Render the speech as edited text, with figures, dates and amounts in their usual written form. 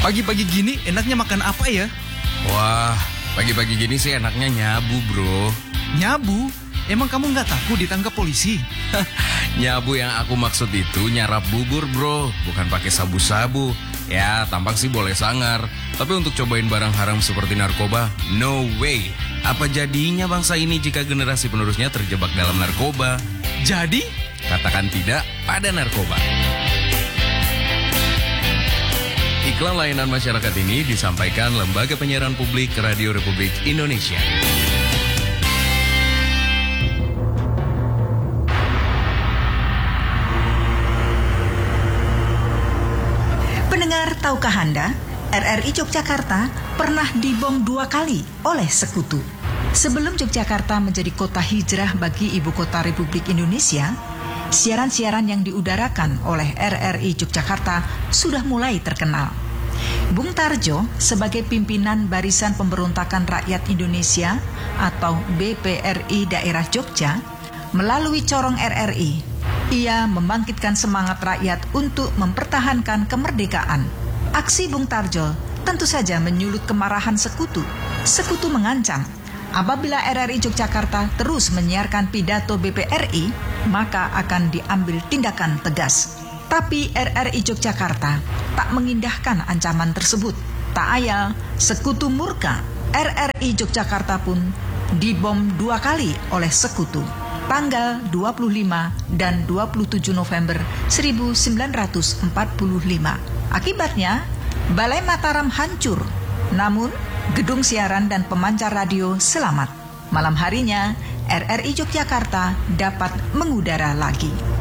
Pagi-pagi gini enaknya makan apa ya? Wah, pagi-pagi gini sih enaknya nyabu, bro. Nyabu? Emang kamu nggak takut ditangkap polisi? Nyabu yang aku maksud itu nyarap bubur, bro. Bukan pakai sabu-sabu. Ya, tampak sih boleh sangar. Tapi untuk cobain barang haram seperti narkoba, no way. Apa jadinya bangsa ini jika generasi penerusnya terjebak dalam narkoba? Jadi? Katakan tidak pada narkoba. Iklan layanan masyarakat ini disampaikan Lembaga Penyiaran Publik Radio Republik Indonesia. Pendengar, tahukah Anda, RRI Yogyakarta pernah dibom 2 kali oleh sekutu. Sebelum Yogyakarta menjadi kota hijrah bagi Ibu Kota Republik Indonesia, siaran-siaran yang diudarakan oleh RRI Yogyakarta sudah mulai terkenal. Bung Tarjo sebagai pimpinan Barisan Pemberontakan Rakyat Indonesia atau BPRI Daerah Jogja, melalui corong RRI, ia membangkitkan semangat rakyat untuk mempertahankan kemerdekaan. Aksi Bung Tarjo tentu saja menyulut kemarahan sekutu. Sekutu mengancam, apabila RRI Yogyakarta terus menyiarkan pidato BPRI, maka akan diambil tindakan tegas. Tapi RRI Yogyakarta tak mengindahkan ancaman tersebut. Tak ayal, sekutu murka, RRI Yogyakarta pun dibom 2 kali oleh sekutu. Tanggal 25 dan 27 November 1945. Akibatnya, Balai Mataram hancur. Namun, gedung siaran dan pemancar radio selamat. Malam harinya, RRI Yogyakarta dapat mengudara lagi.